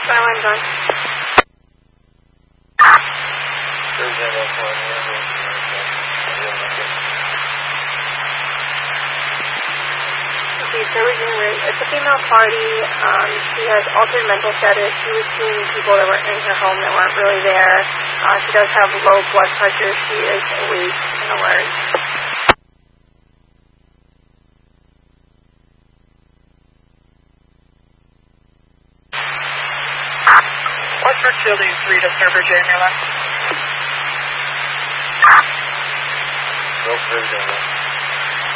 Skyline's on. Okay, so it's a female party. She has altered mental status. She was seeing people that were in her home that weren't really there. She does have low blood pressure. She is awake and alert. What's for Building 3 to server Jamula? Go for it,